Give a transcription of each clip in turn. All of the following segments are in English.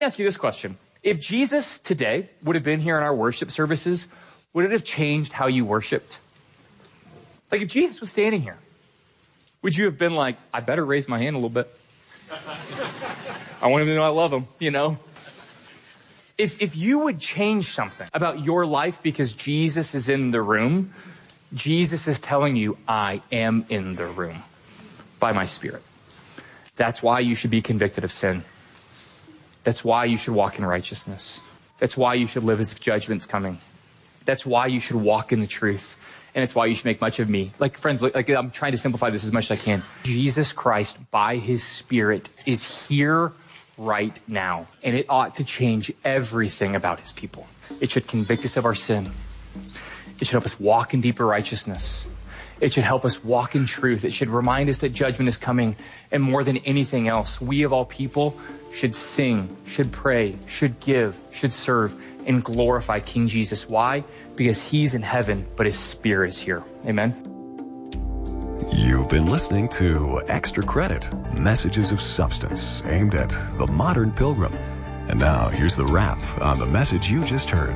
Ask you this question. If Jesus today would have been here in our worship services, would it have changed how you worshiped? Like if Jesus was standing here, would you have been like, I better raise my hand a little bit. I want him to know I love him, you know? If you would change something about your life because Jesus is in the room, Jesus is telling you, I am in the room by my Spirit. That's why you should be convicted of sin. That's why you should walk in righteousness. That's why you should live as if judgment's coming. That's why you should walk in the truth. And it's why you should make much of me. Like, friends, like I'm trying to simplify this as much as I can. Jesus Christ, by his Spirit, is here right now. And it ought to change everything about his people. It should convict us of our sin. It should help us walk in deeper righteousness. It should help us walk in truth. It should remind us that judgment is coming. And more than anything else, we of all people should sing, should pray, should give, should serve, and glorify King Jesus. Why? Because he's in heaven, but his Spirit is here. Amen. You've been listening to Extra Credit, messages of substance aimed at the modern pilgrim. And now here's the wrap on the message you just heard.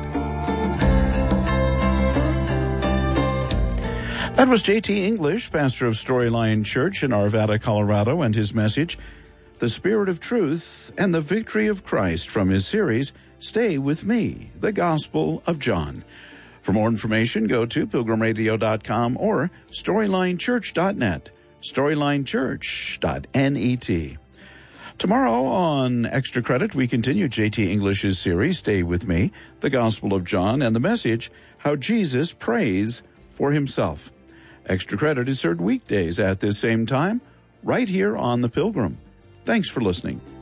That was J.T. English, pastor of Storyline Church in Arvada, Colorado, and his message, The Spirit of Truth and the Victory of Christ, from his series, Stay With Me, the Gospel of John. For more information, go to pilgrimradio.com or storylinechurch.net, storylinechurch.net. Tomorrow on Extra Credit, we continue J.T. English's series, Stay With Me, the Gospel of John, and the message, How Jesus Prays for Himself. Extra Credit is heard weekdays at this same time, right here on The Pilgrim. Thanks for listening.